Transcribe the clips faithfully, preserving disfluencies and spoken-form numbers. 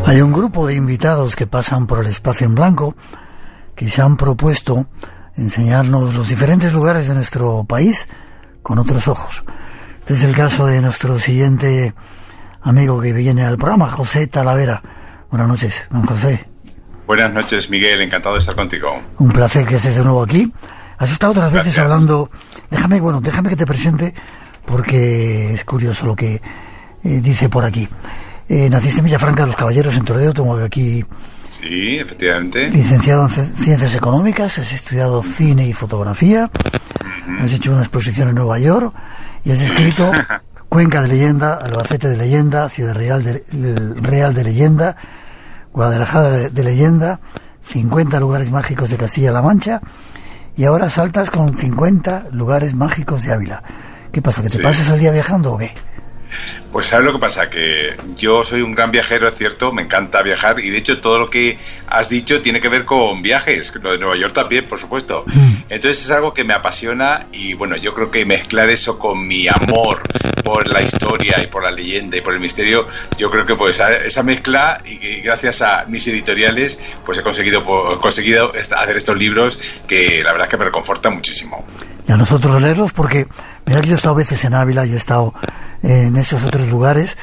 Hay un grupo de invitados que pasan por el espacio en blanco que se han propuesto enseñarnos los diferentes lugares de nuestro país con otros ojos. Este es el caso de nuestro siguiente amigo que viene al programa, José Talavera. Buenas noches, don José. Buenas noches, Miguel, encantado de estar contigo. Un placer que estés de nuevo aquí. Has estado otras veces Gracias. hablando... Déjame, bueno, déjame que te presente porque es curioso lo que eh, dice por aquí. Eh, naciste en Villafranca de los Caballeros, en Toledo, tengo aquí... Sí, efectivamente. Licenciado en C- Ciencias Económicas, has estudiado cine y fotografía, uh-huh. Has hecho una exposición en Nueva York y has escrito Cuenca de Leyenda, Albacete de Leyenda, Ciudad Real de, Real de Leyenda, Guadalajara de, de Leyenda, cincuenta lugares mágicos de Castilla-La Mancha y ahora saltas con cincuenta lugares mágicos de Ávila. ¿Qué pasa, que te sí. pasas el día viajando o qué? Pues ¿sabes lo que pasa? Que yo soy un gran viajero, es cierto, me encanta viajar y de hecho todo lo que has dicho tiene que ver con viajes, lo de Nueva York también, por supuesto. Mm. Entonces es algo que me apasiona y bueno, yo creo que mezclar eso con mi amor por la historia y por la leyenda y por el misterio, yo creo que pues esa mezcla y gracias a mis editoriales pues he conseguido, he conseguido hacer estos libros que la verdad es que me reconfortan muchísimo. Y a nosotros leerlos porque, mira que yo he estado veces en Ávila y he estado en esos otros lugares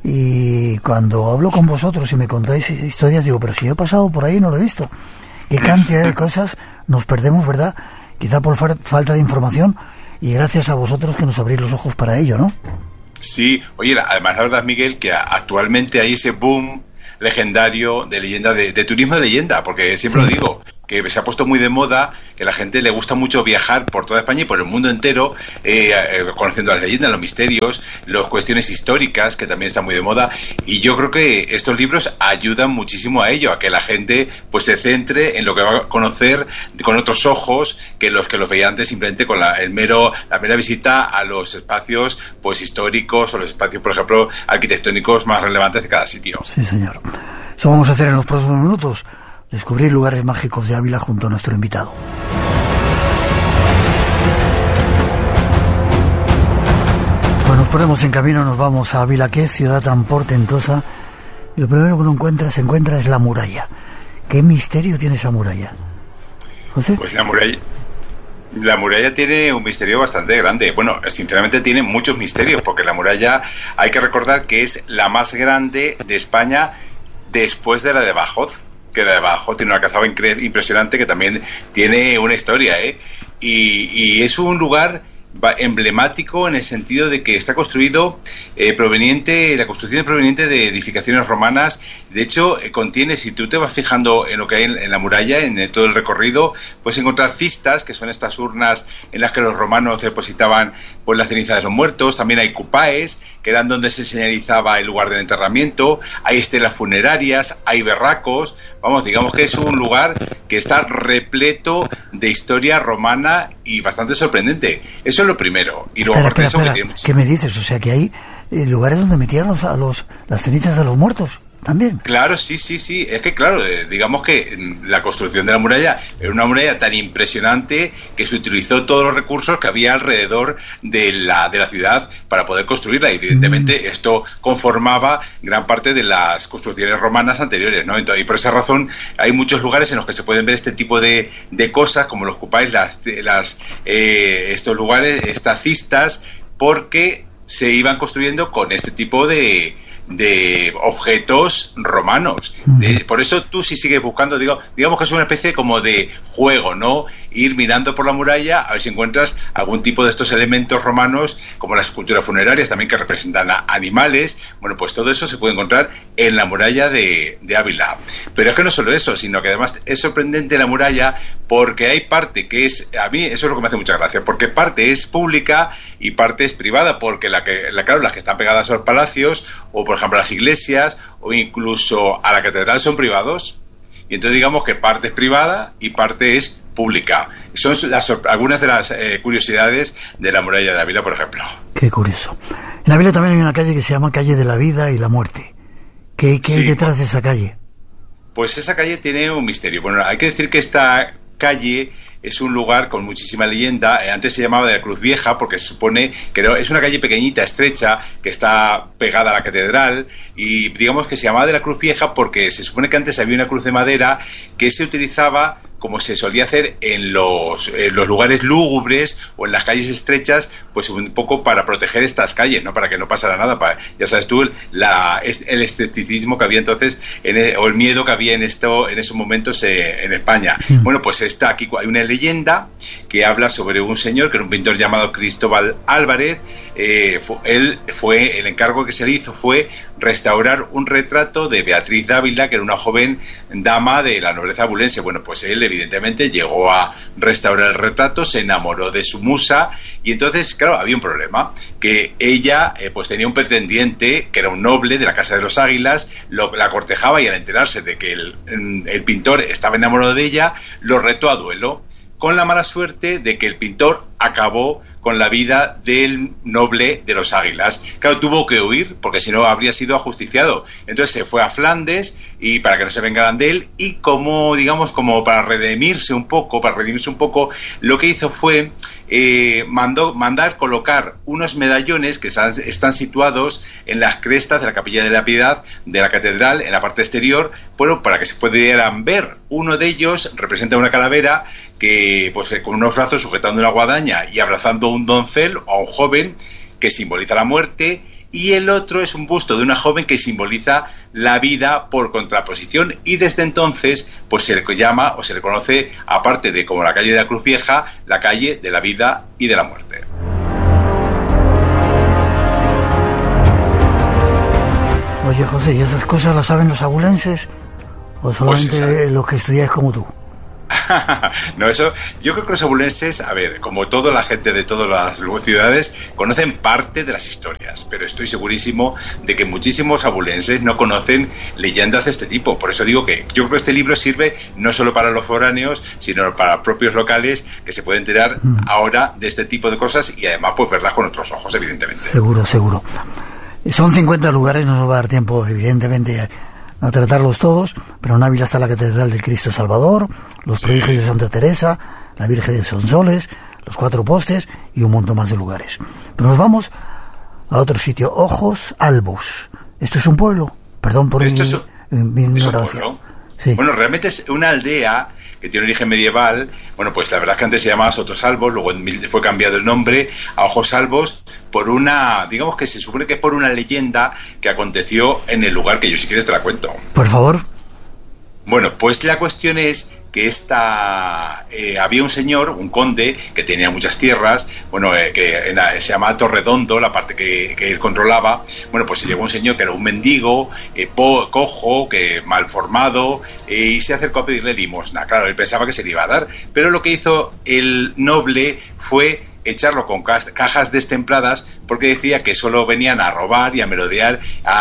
y cuando hablo con vosotros y me contáis historias digo, pero si yo he pasado por ahí no lo he visto. Qué cantidad de cosas nos perdemos, ¿verdad? Quizá por fa- falta de información y gracias a vosotros que nos abrís los ojos para ello, ¿no? Sí, oye, además la verdad, Miguel, que actualmente hay ese boom legendario de leyenda, de, de turismo de leyenda, porque siempre sí. lo digo, que se ha puesto muy de moda, que a la gente le gusta mucho viajar por toda España y por el mundo entero, eh, eh, conociendo las leyendas, los misterios, las cuestiones históricas, que también están muy de moda, y yo creo que estos libros ayudan muchísimo a ello, a que la gente pues se centre en lo que va a conocer con otros ojos que los que los veía antes simplemente con la, el mero, la mera visita a los espacios pues históricos o los espacios, por ejemplo, arquitectónicos más relevantes de cada sitio. Sí, señor. Eso vamos a hacer en los próximos minutos. Descubrir lugares mágicos de Ávila junto a nuestro invitado. Pues nos ponemos en camino, nos vamos a Ávila. Qué ciudad tan portentosa. Y lo primero que uno encuentra, se encuentra es la muralla. ¿Qué misterio tiene esa muralla? ¿José? Pues la muralla... La muralla tiene un misterio bastante grande. Bueno, sinceramente tiene muchos misterios, porque la muralla hay que recordar que es la más grande de España después de la de Badajoz, que la de Badajoz tiene una calzada impresionante que también tiene una historia, ¿eh? Y, y es un lugar emblemático en el sentido de que está construido eh, proveniente, la construcción es proveniente de edificaciones romanas. De hecho, eh, contiene, si tú te vas fijando en lo que hay en, en la muralla, en el, todo el recorrido, puedes encontrar cistas, que son estas urnas en las que los romanos depositaban pues las cenizas de los muertos. También hay cupaes, que eran donde se señalizaba el lugar del enterramiento. Hay estelas funerarias, hay berracos. Vamos, digamos que es un lugar que está repleto de historia romana y bastante sorprendente. Eso es lo primero. Y luego, espera, aparte espera, de eso, espera. que tiene... ¿Qué me dices? O sea, que hay eh, lugares donde metían los, a los, las cenizas de los muertos también. Claro, sí, sí, sí. Es que, claro, eh, digamos que la construcción de la muralla era una muralla tan impresionante que se utilizó todos los recursos que había alrededor de la, de la ciudad para poder construirla. Y, evidentemente, mm. esto conformaba gran parte de las construcciones romanas anteriores, ¿no? Entonces, y por esa razón hay muchos lugares en los que se pueden ver este tipo de, de cosas, como los ocupáis, las, las, eh, estos lugares, estas cistas, porque se iban construyendo con este tipo de... de objetos romanos. De, por eso tú si sigues buscando, digo, digamos que es una especie como de juego, ¿no? Ir mirando por la muralla a ver si encuentras algún tipo de estos elementos romanos, como las esculturas funerarias también que representan a animales. Bueno, pues todo eso se puede encontrar en la muralla de, de Ávila. Pero es que no solo eso, sino que además es sorprendente la muralla porque hay parte que es, a mí eso es lo que me hace mucha gracia, porque parte es pública y parte es privada, porque la que, la, claro, las que están pegadas a los palacios o por ejemplo a las iglesias o incluso a la catedral son privados, y entonces digamos que parte es privada y parte es pública. Son las, algunas de las eh, curiosidades de la muralla de Ávila, por ejemplo. Qué curioso. En Ávila también hay una calle que se llama Calle de la Vida y la Muerte. ¿Qué, qué sí. hay detrás de esa calle? Pues esa calle tiene un misterio. Bueno, hay que decir que esta calle es un lugar con muchísima leyenda. Antes se llamaba de la Cruz Vieja porque se supone que no, es una calle pequeñita, estrecha, que está pegada a la catedral, y digamos que se llamaba de la Cruz Vieja porque se supone que antes había una cruz de madera que se utilizaba como se solía hacer en los, en los lugares lúgubres o en las calles estrechas, pues un poco para proteger estas calles, ¿no? Para que no pasara nada. Para, ya sabes tú, la, el escepticismo que había entonces, en el, o el miedo que había en esto en esos momentos eh, en España. Mm. Bueno, pues está aquí, hay una leyenda que habla sobre un señor, que era un pintor llamado Cristóbal Álvarez. Eh, fue, él fue, el encargo que se le hizo fue restaurar un retrato de Beatriz Dávila, que era una joven dama de la nobleza abulense. Bueno, pues él evidentemente llegó a restaurar el retrato, se enamoró de su musa, y entonces, claro, había un problema, que ella eh, pues tenía un pretendiente que era un noble de la Casa de los Águilas, lo, la cortejaba, y al enterarse de que el, el pintor estaba enamorado de ella, lo retó a duelo, con la mala suerte de que el pintor acabó con la vida del noble de los Águilas. Claro, tuvo que huir, porque si no habría sido ajusticiado. Entonces se fue a Flandes, y para que no se vengaran de él, y como, digamos, como para redimirse un poco, para redimirse un poco, lo que hizo fue eh, mandó, mandar colocar unos medallones que están, están situados en las crestas de la Capilla de la Piedad de la catedral, en la parte exterior, bueno, para que se pudieran ver. Uno de ellos representa una calavera que, pues, con unos brazos sujetando una guadaña y abrazando a un doncel o a un joven, que simboliza la muerte, y el otro es un busto de una joven que simboliza la vida por contraposición, y desde entonces pues se le llama o se le conoce, aparte de como la calle de la Cruz Vieja, la calle de la vida y de la muerte. Oye, José, ¿y esas cosas las saben los abulenses o solamente pues los que estudiáis como tú? No, eso, yo creo que los abulenses, a ver, como toda la gente de todas las ciudades, conocen parte de las historias, pero estoy segurísimo de que muchísimos abulenses no conocen leyendas de este tipo. Por eso digo que yo creo que este libro sirve no solo para los foráneos, sino para propios locales, que se pueden enterar mm. ahora de este tipo de cosas, y además pues verlas con otros ojos, evidentemente. Seguro, seguro. Son cincuenta lugares, no nos va a dar tiempo, evidentemente, a tratarlos todos, pero en Ávila está la Catedral del Cristo Salvador, los sí. prodigios de Santa Teresa, la Virgen de Sonsoles, los Cuatro Postes y un montón más de lugares. Pero nos vamos a otro sitio, Ojos Albos. ¿Esto es un pueblo? Perdón por Esto mi, es un, mi ignorancia. Sí. Bueno, realmente es una aldea que tiene origen medieval. Bueno, pues la verdad es que antes se llamaba Sotosalbos, luego fue cambiado el nombre a Ojos Albos por una, digamos que se supone que es por una leyenda que aconteció en el lugar, que yo si quieres te la cuento. Por favor. Bueno, pues la cuestión es que esta, eh, había un señor, un conde, que tenía muchas tierras, bueno, eh, que en la, se llamaba Torredondo, la parte que, que él controlaba. Bueno, pues se llegó un señor que era un mendigo, eh, po, cojo, que mal formado, eh, y se acercó a pedirle limosna. Claro, él pensaba que se le iba a dar, pero lo que hizo el noble fue echarlo con cajas destempladas, porque decía que solo venían a robar y a merodear,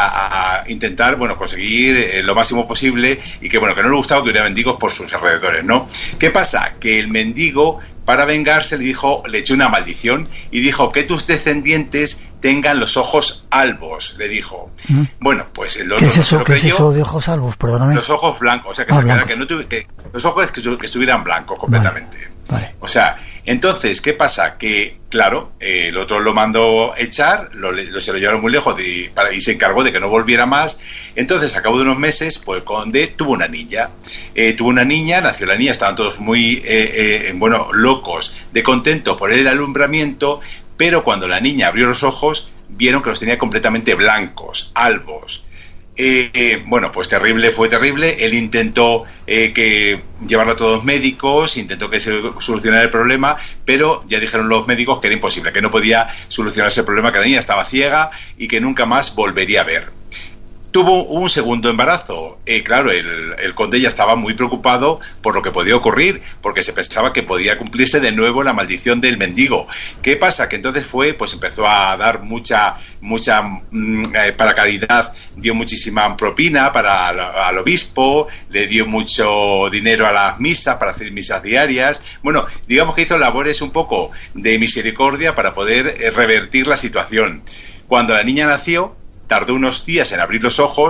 a, a intentar, bueno, conseguir eh, lo máximo posible, y que, bueno, que no le gustaba que hubiera mendigos por sus alrededores, ¿no? ¿Qué pasa? Que el mendigo, para vengarse, le dijo, le echó una maldición y dijo que tus descendientes tengan los ojos albos, le dijo. ¿Mm? Bueno, pues el otro ¿Qué es eso, no ¿qué es eso de ojos albos? Perdóname. Los ojos blancos, o sea, que, ah, se blancos. que, no tuvi, que los ojos que, que estuvieran blancos completamente. Vale. Vale. O sea, entonces, ¿qué pasa? Que, claro, eh, el otro lo mandó echar, lo, lo, se lo llevaron muy lejos de, para, y se encargó de que no volviera más. Entonces, a cabo de unos meses, pues el conde tuvo una niña. Eh, tuvo una niña, nació la niña, estaban todos muy, eh, eh, bueno, locos, de contento por el alumbramiento, pero cuando la niña abrió los ojos, vieron que los tenía completamente blancos, albos. Eh, eh, bueno, pues terrible, fue terrible. Él intentó eh, que llevarlo a todos los médicos, intentó que se solucionara el problema, pero ya dijeron los médicos que era imposible, que no podía solucionarse el problema, que la niña estaba ciega y que nunca más volvería a ver. Tuvo un segundo embarazo. Eh, claro, el, el conde ya estaba muy preocupado por lo que podía ocurrir, porque se pensaba que podía cumplirse de nuevo la maldición del mendigo. ¿Qué pasa? Que entonces fue, pues empezó a dar mucha, mucha, mmm, eh, para caridad, dio muchísima propina para al obispo, le dio mucho dinero a las misas, para hacer misas diarias. Bueno, digamos que hizo labores un poco de misericordia para poder eh, revertir la situación. Cuando la niña nació, tardó unos días en abrir los ojos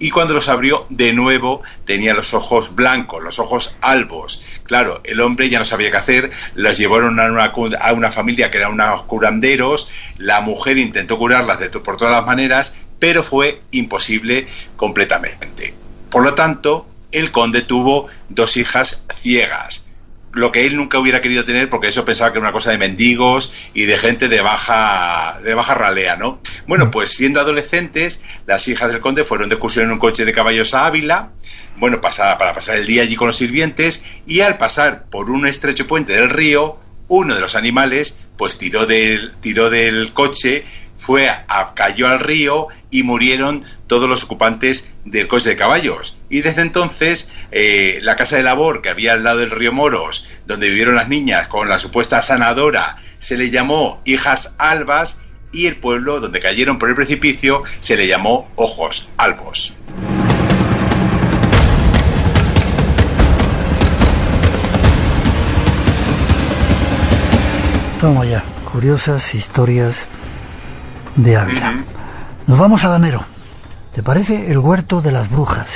y cuando los abrió de nuevo tenía los ojos blancos, los ojos albos. Claro, el hombre ya no sabía qué hacer, los llevaron a una, a una familia que eran unos curanderos, la mujer intentó curarlas de, por todas las maneras, pero fue imposible completamente. Por lo tanto, el conde tuvo dos hijas ciegas, lo que él nunca hubiera querido tener, porque eso pensaba que era una cosa de mendigos y de gente de baja de baja ralea, ¿no? Bueno, pues siendo adolescentes, las hijas del conde fueron de excursión en un coche de caballos a Ávila, bueno, para, para pasar el día allí con los sirvientes, y al pasar por un estrecho puente del río, uno de los animales pues tiró del, tiró del coche, fue a, cayó al río y murieron todos los ocupantes del coche de caballos. Y desde entonces eh, la casa de labor que había al lado del río Moros, donde vivieron las niñas con la supuesta sanadora, se le llamó Hijas Albas, y el pueblo donde cayeron por el precipicio se le llamó Ojos Albos. Toma ya, curiosas historias de Ávila. Uh-huh. Nos vamos a Danero. ¿Te parece el huerto de las brujas?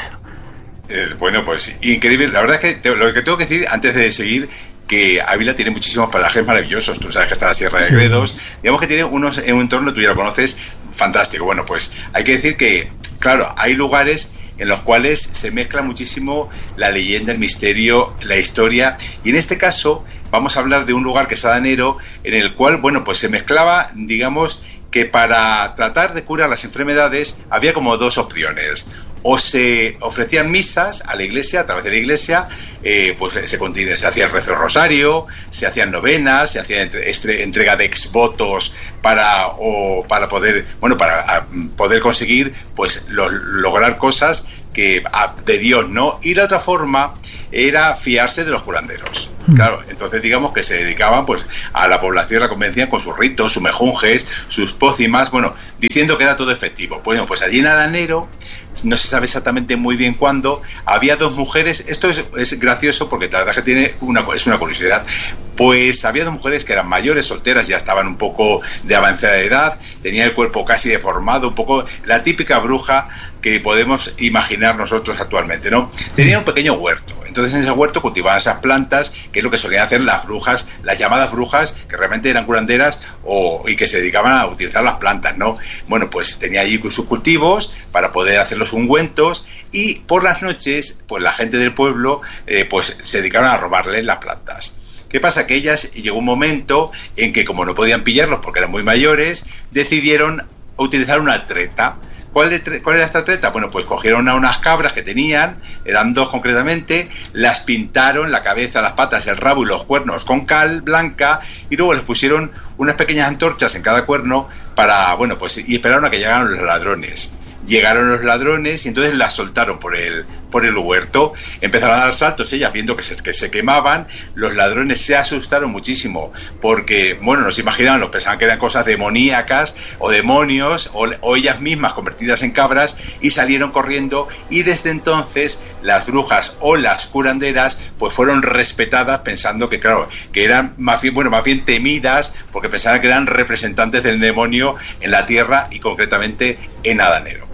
Eh, bueno, pues increíble. La verdad es que te, lo que tengo que decir antes de seguir, que Ávila tiene muchísimos parajes maravillosos. Tú sabes que está la Sierra de sí. Gredos. Digamos que tiene unos en un entorno, tú ya lo conoces, fantástico. Bueno, pues hay que decir que, claro, hay lugares en los cuales se mezcla muchísimo la leyenda, el misterio, la historia, y en este caso vamos a hablar de un lugar que es Danero, en el cual, bueno, pues se mezclaba, digamos, que para tratar de curar las enfermedades había como dos opciones. O se ofrecían misas a la iglesia, a través de la iglesia, eh, pues se, continue, se hacía el rezo rosario, se hacían novenas, se hacía entre, entre, entrega de exvotos para, o para poder, bueno, para a, poder conseguir, pues, lo, lograr cosas que a, de Dios, ¿no? Y la otra forma era fiarse de los curanderos. Claro, entonces digamos que se dedicaban pues a la población, la convencían con sus ritos, sus mejunjes, sus pócimas, bueno, diciendo que era todo efectivo. Bueno, pues allí en Danero, no se sabe exactamente muy bien cuándo, había dos mujeres, esto es, es gracioso porque la verdad que tiene una, es una curiosidad, pues había dos mujeres que eran mayores, solteras, ya estaban un poco de avanzada edad, tenían el cuerpo casi deformado, un poco la típica bruja que podemos imaginar nosotros actualmente, ¿no? Tenían un pequeño huerto, entonces en ese huerto cultivaban esas plantas, que es lo que solían hacer las brujas, las llamadas brujas, que realmente eran curanderas o, y que se dedicaban a utilizar las plantas, ¿no? Bueno, pues tenía allí sus cultivos para poder hacer los ungüentos, y por las noches, pues la gente del pueblo, eh, pues se dedicaban a robarles las plantas. ¿Qué pasa? Que ellas, llegó un momento en que, como no podían pillarlos porque eran muy mayores, decidieron utilizar una treta. ¿Cuál, de, ¿Cuál era esta treta? Bueno, pues cogieron a unas cabras que tenían, eran dos concretamente, las pintaron la cabeza, las patas, el rabo y los cuernos con cal blanca, y luego les pusieron unas pequeñas antorchas en cada cuerno para, bueno, pues, y esperaron a que llegaran los ladrones. Llegaron los ladrones y entonces las soltaron por el, por el huerto. Empezaron a dar saltos ellas viendo que se, que se quemaban. Los ladrones se asustaron muchísimo porque, bueno, no se imaginaban, no pensaban que eran cosas demoníacas o demonios o, o ellas mismas convertidas en cabras, y salieron corriendo, y desde entonces las brujas o las curanderas pues fueron respetadas, pensando que, claro, que eran más bien, bueno, más bien temidas, porque pensaban que eran representantes del demonio en la tierra y concretamente en Danero.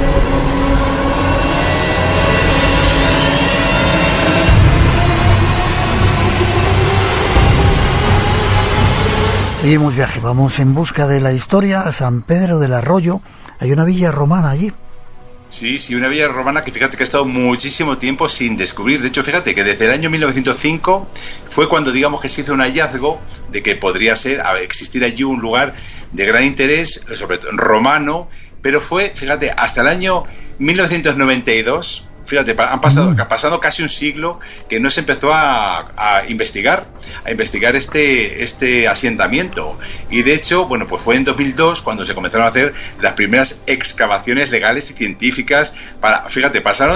Seguimos viaje, vamos en busca de la historia a San Pedro del Arroyo. Hay una villa romana allí. Sí, sí, una villa romana que fíjate que ha estado muchísimo tiempo sin descubrir. De hecho, fíjate que desde el año mil novecientos cinco fue cuando, digamos, que se hizo un hallazgo de que podría ser, a ver, existir allí un lugar de gran interés, sobre todo romano, pero fue, fíjate, hasta el año mil novecientos noventa y dos, fíjate, han pasado, ha pasado casi un siglo que no se empezó a, a investigar, a investigar este, este asentamiento. Y de hecho, bueno, pues fue en dos mil dos cuando se comenzaron a hacer las primeras excavaciones legales y científicas para, fíjate, pasaron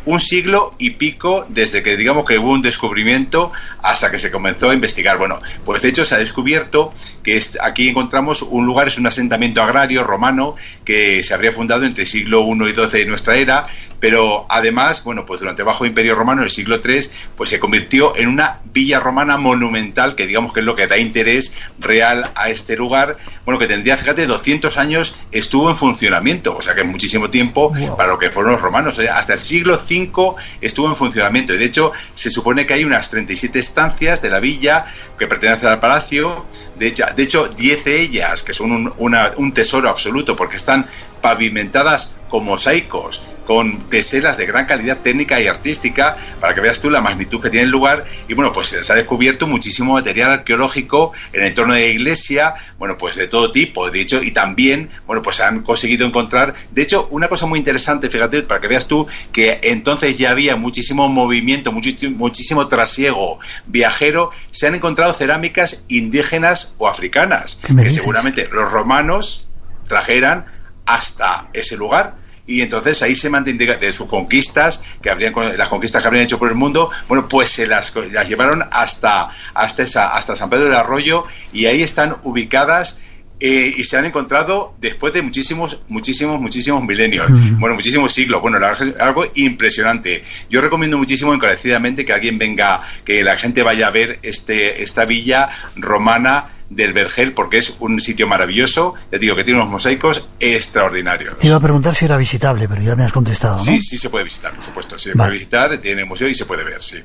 un siglo y pico desde que digamos que hubo un descubrimiento hasta que se comenzó a investigar. Bueno, pues de hecho se ha descubierto que es, aquí encontramos un lugar, es un asentamiento agrario romano que se habría fundado entre el siglo primero y doce de nuestra era, pero además, bueno, pues durante el Bajo Imperio Romano, en el siglo tercero, pues se convirtió en una villa romana monumental, que digamos que es lo que da interés real a este lugar, bueno, que tendría, fíjate, doscientos años estuvo en funcionamiento, o sea que es muchísimo tiempo wow. para lo que fueron los romanos, ¿eh? Hasta el siglo cinco estuvo en funcionamiento, y de hecho se supone que hay unas treinta y siete estancias de la villa que pertenecen al palacio, de hecho, de hecho diez de ellas, que son un, una, un tesoro absoluto, porque están pavimentadas con mosaicos, con teselas de gran calidad técnica y artística, para que veas tú la magnitud que tiene el lugar. Y bueno, pues se ha descubierto muchísimo material arqueológico en el entorno de la iglesia, bueno, pues de todo tipo, de hecho, y también, bueno, pues han conseguido encontrar, de hecho, una cosa muy interesante, fíjate, para que veas tú, que entonces ya había muchísimo movimiento, muchísimo, muchísimo trasiego viajero, se han encontrado cerámicas indígenas o africanas, que seguramente los romanos trajeran hasta ese lugar, y entonces ahí se mantiene de sus conquistas, que habrían, las conquistas que habrían hecho por el mundo, bueno, pues se las, las llevaron hasta hasta esa, hasta San Pedro del Arroyo, y ahí están ubicadas. Eh, y se han encontrado después de muchísimos, muchísimos, muchísimos milenios, uh-huh. bueno, muchísimos siglos, bueno, algo impresionante. Yo recomiendo muchísimo encarecidamente que alguien venga, que la gente vaya a ver este esta villa romana del Vergel, porque es un sitio maravilloso, ya digo que tiene unos mosaicos extraordinarios. Te iba a preguntar si era visitable, pero ya me has contestado, ¿no? Sí, sí se puede visitar, por supuesto, se vale. puede visitar, tiene el museo y se puede ver, sí.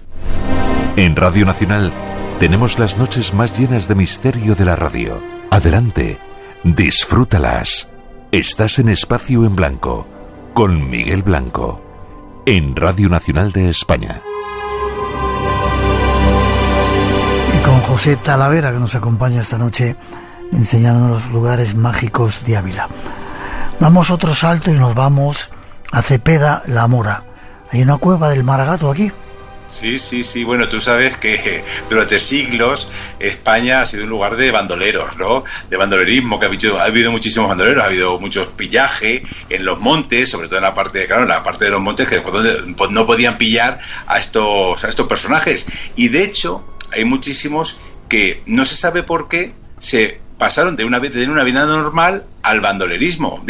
En Radio Nacional tenemos las noches más llenas de misterio de la radio. Adelante, disfrútalas. Estás en Espacio en Blanco, con Miguel Blanco, en Radio Nacional de España. Y con José Talavera, que nos acompaña esta noche enseñándonos los lugares mágicos de Ávila. Damos otro salto y nos vamos a Cepeda, La Mora. Hay una cueva del Maragato aquí. Sí, sí, sí. Bueno, tú sabes que durante siglos España ha sido un lugar de bandoleros, ¿no? De bandolerismo, que ha habido, ha habido muchísimos bandoleros, ha habido mucho pillaje en los montes, sobre todo en la parte, claro, en la parte de los montes que pues, no podían pillar a estos, a estos personajes. Y de hecho, hay muchísimos que no se sabe por qué se pasaron de una vez de una vida normal al bandolerismo.